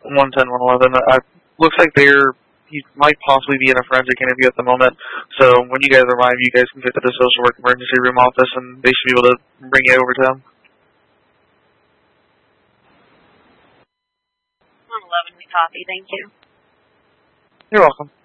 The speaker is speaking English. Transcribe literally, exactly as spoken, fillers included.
one ten, one eleven. Uh, looks like they're, he might possibly be in a forensic interview at the moment. So when you guys arrive, you guys can get to the social work emergency room office, and they should be able to bring you over to them. one eleven, we copy. Thank you. You're welcome.